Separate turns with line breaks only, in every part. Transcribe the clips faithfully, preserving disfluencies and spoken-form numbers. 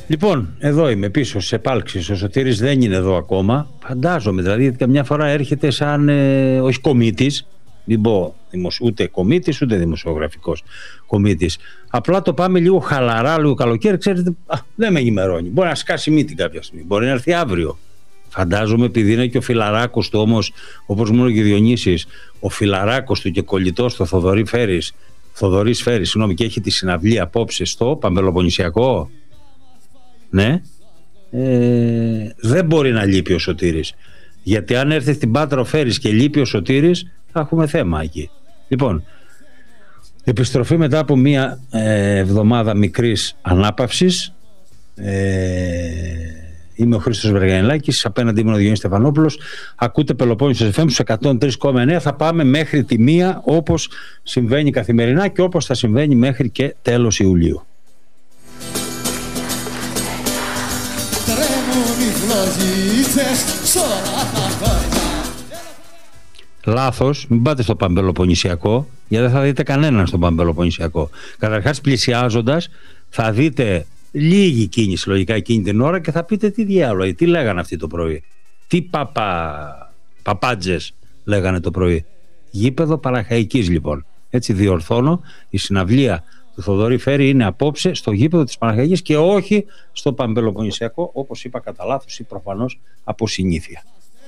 Λοιπόν, εδώ είμαι πίσω στις επάλξεις. Ο Σωτήρης δεν είναι εδώ ακόμα. Φαντάζομαι, δηλαδή, γιατί καμιά φορά έρχεται σαν, ε, όχι κομίτης, μην πω ούτε κομίτης ούτε δημοσιογραφικός κομίτης. Απλά το πάμε λίγο χαλαρά, λίγο καλοκαίρι. Ξέρετε, α, δεν με ενημερώνει. Μπορεί να σκάσει μύτη κάποια στιγμή. Μπορεί να έρθει αύριο. Φαντάζομαι, επειδή είναι και ο φιλαράκος του όμως, όπως μου έλεγε ο Διονύσης, ο φιλαράκος του και κολλητός του Θοδωρή Φέρης, Θοδωρής Φέρης, συγγνώμη, και έχει τη συναυλία απόψε στο Παμπελοποννησιακό. Ναι. Ε, δεν μπορεί να λείπει ο Σωτήρης. Γιατί αν έρθει στην Πάτρα ο Φέρης και λείπει ο Σωτήρης, θα έχουμε θέμα εκεί. Λοιπόν, επιστροφή μετά από μία ε, εβδομάδα μικρής ανάπαυσης. Ε, Είμαι ο Χρήστος Βεργανιλάκης, απέναντι μου ο Διονύσης Στεφανόπουλος. Ακούτε Πελοπόννησος εφ εμ στους εκατόν τρία κόμμα εννέα. Θα πάμε μέχρι τη μία, όπως συμβαίνει καθημερινά και όπως θα συμβαίνει μέχρι και τέλος Ιουλίου. Λάθος, μην πάτε στο Παμπελοποννησιακό, γιατί δεν θα δείτε κανέναν στο Παμπελοποννησιακό. Καταρχάς, πλησιάζοντας, θα δείτε λίγη κίνηση λογικά εκείνη την ώρα και θα πείτε τι διάλογο, τι λέγανε αυτοί το πρωί, τι παπα, παπάντζες λέγανε το πρωί. Γήπεδο Παναχαϊκής, λοιπόν. Έτσι διορθώνω, η συναυλία του Θοδωρή Φέρη είναι απόψε στο γήπεδο της Παναχαϊκής και όχι στο Παμπελοποννησιακό, όπως είπα κατά λάθος ή προφανώς από συνήθεια.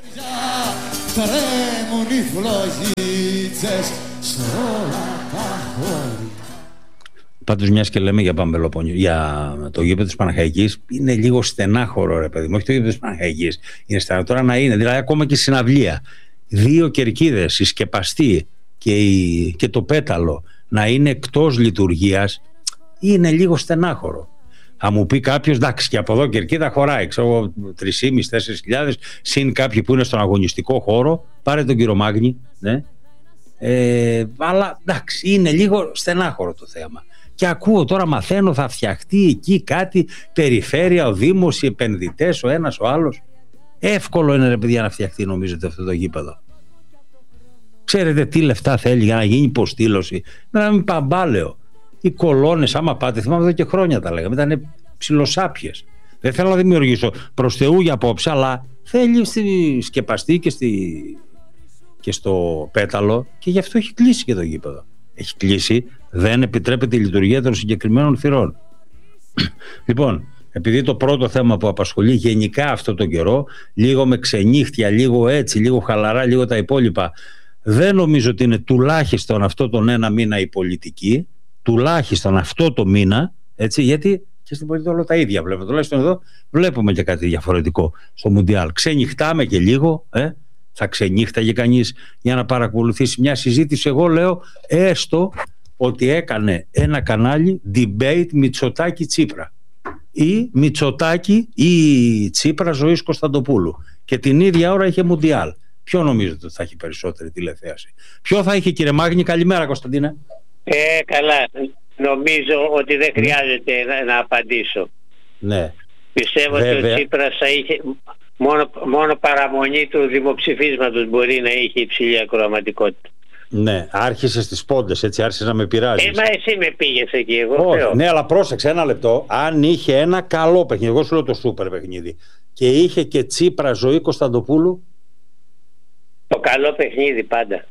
Πάντως, μιας και λέμε για Παμπελοποννησιακό, για το γήπεδο της Παναχαϊκής, είναι λίγο στενάχωρο, ρε παιδί μου. Όχι το γήπεδο της Παναχαϊκής. Είναι στενάχωρο τώρα να είναι, δηλαδή ακόμα και η συναυλία. Δύο κερκίδες, η Σκεπαστή και, η, και το Πέταλο να είναι εκτός λειτουργίας, είναι λίγο στενάχωρο. Θα μου πει κάποιος, εντάξει, και από εδώ κερκίδα χωράει, ξέρω, τρεις χιλιάδες με τέσσερις χιλιάδες, συν κάποιοι που είναι στον αγωνιστικό χώρο, πάρε τον κύριο Μάγνη, ναι. Ε, αλλά εντάξει, είναι λίγο στενάχωρο το θέμα. Και ακούω τώρα, μαθαίνω, θα φτιαχτεί εκεί κάτι, περιφέρεια, ο Δήμος, οι επενδυτές, ο ένας, ο άλλος. Εύκολο είναι, ρε παιδιά, να φτιαχτεί, νομίζετε, αυτό το γήπεδο? Ξέρετε τι λεφτά θέλει για να γίνει υποστήλωση? Να μην παμπάλαιο. Οι κολόνες, άμα πάτε, θυμάμαι εδώ και χρόνια τα λέγαμε, ήταν ψιλοσάπιες. Δεν θέλω να δημιουργήσω προς Θεού για απόψε, αλλά θέλει στη Σκεπαστή και, στη... και στο Πέταλο, και γι' αυτό έχει κλείσει και το γήπεδο. Έχει κλείσει, δεν επιτρέπεται η λειτουργία των συγκεκριμένων θυρών. Λοιπόν, επειδή το πρώτο θέμα που απασχολεί γενικά αυτό τον καιρό, λίγο με ξενύχτια, λίγο έτσι, λίγο χαλαρά, λίγο τα υπόλοιπα, δεν νομίζω ότι είναι τουλάχιστον αυτό τον ένα μήνα η πολιτική, τουλάχιστον αυτό το μήνα, έτσι, γιατί και στην πολιτική όλα τα ίδια βλέπουμε. Τουλάχιστον εδώ βλέπουμε και κάτι διαφορετικό στο Μουντιάλ. Ξενυχτάμε και λίγο, ε, θα ξενύχταγε κανείς για να παρακολουθήσει μια συζήτηση? Εγώ λέω έστω ότι έκανε ένα κανάλι debate Μητσοτάκη Τσίπρα ή Μητσοτάκη ή Τσίπρα Ζωής Κωνσταντοπούλου, και την ίδια ώρα είχε Μουντιάλ. Ποιο νομίζετε ότι θα έχει περισσότερη τηλεθέαση? Ποιο θα είχε, κύριε Μάγνη? Καλημέρα, Κωνσταντίνε.
Ε, καλά. Νομίζω ότι δεν χρειάζεται να, να απαντήσω.
Ναι.
Πιστεύω
Βέβαια.
ότι ο Τσίπρας θα είχε, μόνο, μόνο παραμονή του δημοψηφίσματος μπορεί να είχε υψηλή ακροαματικότητα.
Ναι, άρχισε στις πόντες, έτσι, άρχισε να με πειράζεις.
Ε, μα εσύ με πήγες εκεί, εγώ.
Όχι, ναι, αλλά πρόσεξε ένα λεπτό. Αν είχε ένα καλό παιχνίδι, εγώ σου λέω το σούπερ παιχνίδι, και είχε και Τσίπρα Ζωή Κωνσταντοπούλου.
Το καλό παιχνίδι πάντα.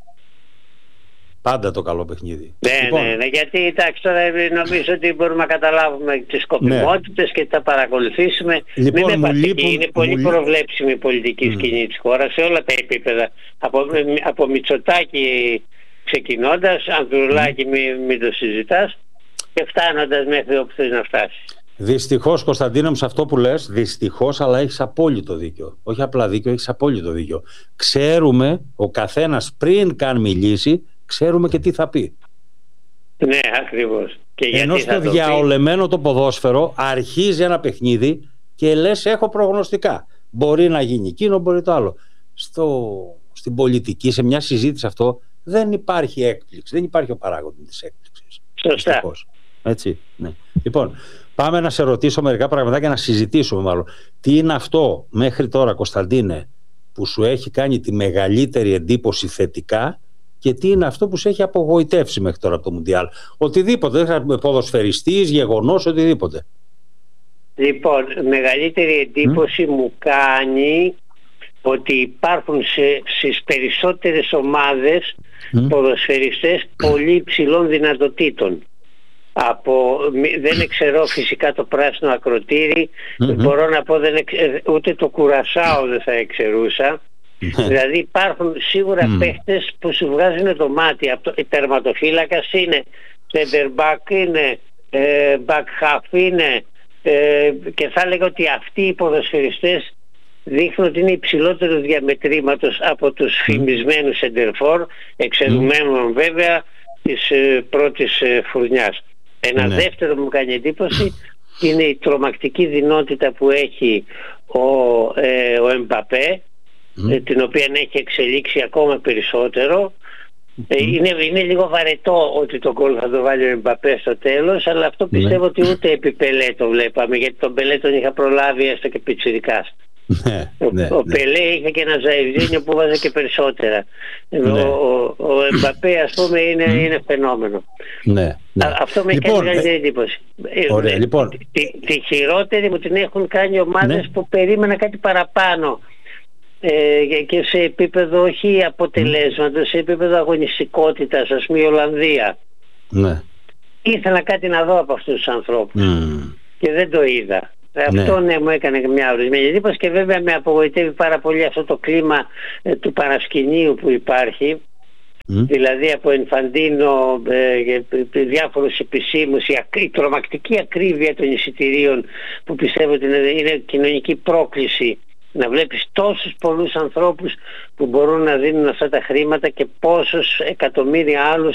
Πάντα το καλό παιχνίδι.
Ναι, λοιπόν, ναι, ναι, γιατί εντάξει, τώρα νομίζω ότι μπορούμε να καταλάβουμε τις σκοπιμότητες, ναι, και τα παρακολουθήσουμε.
Λοιπόν,
Μην
λείπουν,
είναι πολύ
μου...
προβλέψιμη η πολιτική mm. σκηνή της χώρας σε όλα τα επίπεδα. Από, από Μητσοτάκη ξεκινώντας, Ανδρουλάκη mm. μην, μην το συζητάς, και φτάνοντας μέχρι όπου θες να φτάσεις.
Δυστυχώς, Κωνσταντίνε μου, σε αυτό που λες, δυστυχώς, αλλά έχεις απόλυτο δίκιο. Όχι απλά δίκιο, έχεις απόλυτο δίκιο. Ξέρουμε ο καθένας πριν καν μιλήσει, ξέρουμε και τι θα πει.
Ναι, ακριβώς. Και
ενώ στο το διαολεμένο το ποδόσφαιρο αρχίζει ένα παιχνίδι και λες έχω προγνωστικά. Μπορεί να γίνει εκείνο, μπορεί το άλλο. Στο, στην πολιτική, σε μια συζήτηση αυτό, δεν υπάρχει έκπληξη. Δεν υπάρχει ο παράγοντας της έκπληξης.
Σωστά.
Δυστυχώς. Έτσι, ναι. Λοιπόν, πάμε να σε ρωτήσω μερικά πραγματάκια, να συζητήσουμε μάλλον. Τι είναι αυτό μέχρι τώρα, Κωνσταντίνε, που σου έχει κάνει τη μεγαλύτερη εντύπωση θετικά, και τι είναι αυτό που σε έχει απογοητεύσει μέχρι τώρα από το Μουντιάλ? Οτιδήποτε, ποδοσφαιριστής, γεγονός, οτιδήποτε.
Λοιπόν, μεγαλύτερη εντύπωση mm. μου κάνει ότι υπάρχουν σε, στις περισσότερες ομάδες mm. ποδοσφαιριστές πολύ υψηλών δυνατοτήτων. Από, δεν εξαιρώ φυσικά το πράσινο ακροτήρι, mm-hmm. μπορώ να πω δεν εξε, ούτε το Κουρασάο δεν θα εξαιρούσα. Δηλαδή υπάρχουν σίγουρα mm. παίχτες που σου βγάζουν το μάτι. Αυτό, η τερματοφύλακας είναι, center back είναι, ε, back half είναι, ε, και θα έλεγα ότι αυτοί οι ποδοσφαιριστές δείχνουν ότι είναι υψηλότερου διαμετρήματος από τους mm. φημισμένους σεντερφόρ, εξαιρουμένων mm. βέβαια της ε, πρώτης ε, φουρνιάς. Ένα ναι. δεύτερο που μου κάνει εντύπωση είναι η τρομακτική δυνότητα που έχει ο, ε, ο Εμπαπέ, mm. ε, την οποία έχει εξελίξει ακόμα περισσότερο. Mm. Ε, είναι, είναι λίγο βαρετό ότι το γκολ θα το βάλει ο Εμπαπέ στο τέλος, αλλά αυτό πιστεύω mm. ότι ούτε επί Πελέ το βλέπαμε, γιατί τον Πελέ τον είχα προλάβει έστω και πιτσιρικάς. Ναι, ο, ναι, ο ναι. Πελέ είχε και ένα Ζαϊβζίνιο που βάζε και περισσότερα. Ναι. Ο, ο, ο Εμπαπέ ας πούμε είναι, mm. είναι φαινόμενο. Ναι, ναι. Α, αυτό με λοιπόν, κάνει μεγαλύτερη εντύπωση.
Ωραία, λοιπόν.
Τη, τη χειρότερη μου την έχουν κάνει ομάδες ναι. που περίμενα κάτι παραπάνω, ε, και σε επίπεδο όχι αποτελέσματος, σε επίπεδο αγωνιστικότητας, ας πούμε η Ολλανδία. Ναι. Ήθελα κάτι να δω από αυτούς τους ανθρώπους mm. και δεν το είδα. Αυτό ναι. ναι μου έκανε μια ορισμένη εντύπωση, και βέβαια με απογοητεύει πάρα πολύ αυτό το κλίμα ε, του παρασκηνίου που υπάρχει, mm. δηλαδή από Ενφαντίνο ε, ε, διάφορους επισήμους, η, ακ, η τρομακτική ακρίβεια των εισιτηρίων, που πιστεύω ότι είναι, είναι κοινωνική πρόκληση να βλέπεις τόσους πολλούς ανθρώπους που μπορούν να δίνουν αυτά τα χρήματα και πόσους εκατομμύρια άλλους